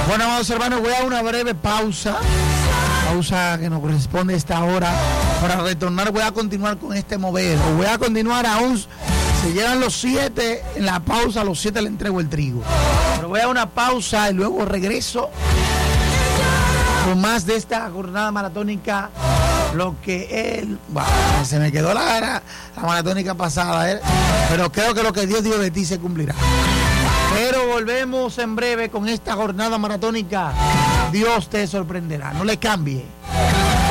Bueno, amados hermanos, voy a una breve pausa que nos corresponde a esta hora. Para retornar voy a continuar con este mover. Voy a continuar aún. Se llegan los 7 en la pausa, a los 7 le entrego el trigo. Pero voy a una pausa y luego regreso con más de esta jornada maratónica. Lo que él... Bueno, se me quedó la maratónica pasada, pero creo que lo que Dios dijo de ti se cumplirá. Pero volvemos en breve con esta jornada maratónica. Dios te sorprenderá. No le cambie.